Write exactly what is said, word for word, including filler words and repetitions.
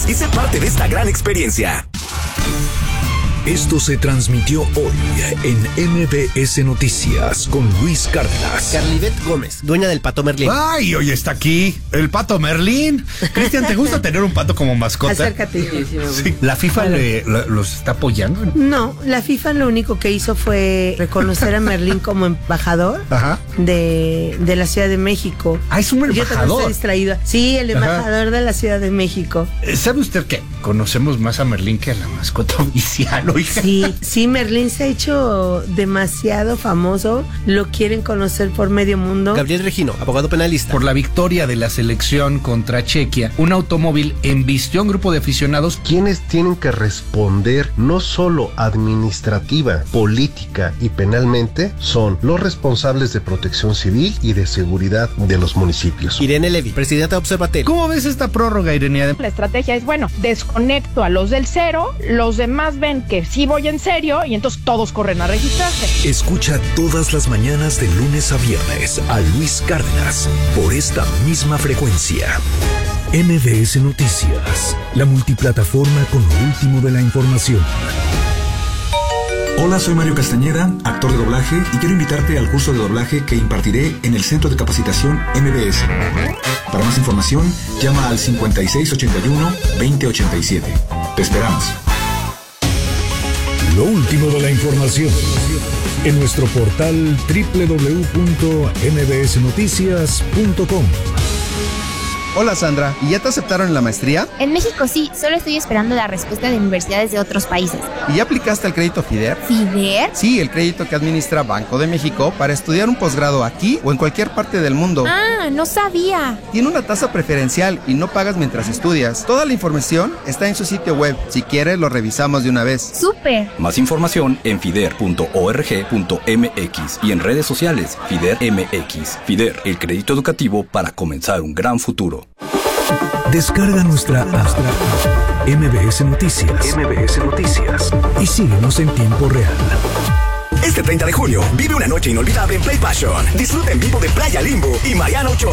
y sé parte de esta gran experiencia. Esto se transmitió hoy en M B S Noticias con Luis Cárdenas. Carlibet Gómez, dueña del Pato Merlín. Ay, hoy está aquí el Pato Merlín. Cristian, ¿te gusta tener un pato como mascota? Acércate. Sí, sí, sí. ¿La FIFA le, lo, los está apoyando? No, la FIFA lo único que hizo fue reconocer a Merlín como embajador Ajá. de, de la Ciudad de México. Ah, es un embajador. Yo también estoy distraída. Sí, el embajador Ajá. de la Ciudad de México. ¿Sabe usted que conocemos más a Merlín que a la mascota oficial? Oiga. Sí, sí, Merlín se ha hecho demasiado famoso. Lo quieren conocer por medio mundo. Gabriel Regino, abogado penalista. Por la victoria de la selección contra Chequia, un automóvil embistió a un grupo de aficionados. Quienes tienen que responder no solo administrativa, política y penalmente son los responsables de protección civil y de seguridad de los municipios. Irene Levy, presidenta de Observatel. ¿Cómo ves esta prórroga, Irene? La estrategia es, bueno, desconecto a los del cero, los demás ven que sí voy en serio y entonces todos corren a registrarse. Escucha todas las mañanas de lunes a viernes a Luis Cárdenas por esta misma frecuencia. M B S Noticias, la multiplataforma con lo último de la información. Hola, soy Mario Castañeda, actor de doblaje, y quiero invitarte al curso de doblaje que impartiré en el Centro de Capacitación M B S. Para más información, llama al cincuenta y seis ochenta y uno veinte ochenta y siete. Te esperamos. Lo último de la información en nuestro portal doble u doble u doble u punto m b s noticias punto com. Hola Sandra, ¿y ya te aceptaron en la maestría? En México sí, solo estoy esperando la respuesta de universidades de otros países. ¿Y ya aplicaste al crédito FIDER? ¿FIDER? Sí, el crédito que administra Banco de México para estudiar un posgrado aquí o en cualquier parte del mundo. Ah, no sabía. Tiene una tasa preferencial y no pagas mientras estudias. Toda la información está en su sitio web. Si quieres, lo revisamos de una vez. ¡Súper! Más información en fider punto org punto m x y en redes sociales FIDER M X. FIDER, el crédito educativo para comenzar un gran futuro. Descarga nuestra app M B S Noticias. M B S Noticias. Y síguenos en tiempo real. Este treinta de junio, vive una noche inolvidable en Play Passion. Disfruta en vivo de Playa Limbo y Mariano Ochoa.